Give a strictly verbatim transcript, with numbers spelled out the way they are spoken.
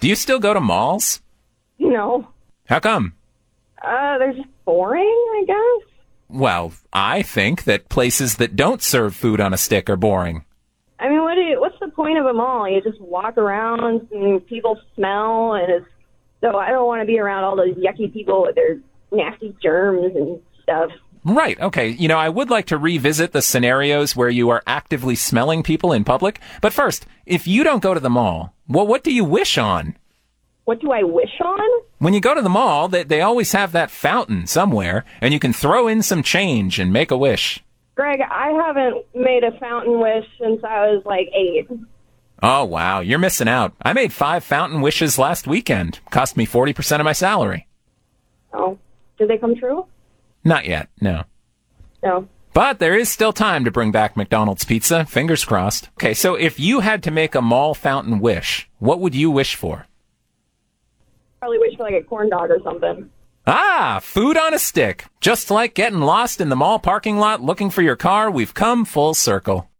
Do you still go to malls? No. How come? Uh, they're just boring, I guess. Well, I think that places that don't serve food on a stick are boring. I mean, what do you, what's the point of a mall? You just walk around and people smell, and it's, so I don't want to be around all those yucky people with their nasty germs and stuff. Right. Okay. You know, I would like to revisit the scenarios where you are actively smelling people in public. But first, if you don't go to the mall, well, what do you wish on? What do I wish on? When you go to the mall, they, they always have that fountain somewhere, and you can throw in some change and make a wish. Greg, I haven't made a fountain wish since I was like eight. Oh, wow. You're missing out. I made five fountain wishes last weekend. Cost me forty percent of my salary. Oh. Did they come true? Not yet, no. No. But there is still time to bring back McDonald's pizza. Fingers crossed. Okay, so if you had to make a mall fountain wish, what would you wish for? Probably wish for like a corn dog or something. Ah, food on a stick. Just like getting lost in the mall parking lot looking for your car, we've come full circle.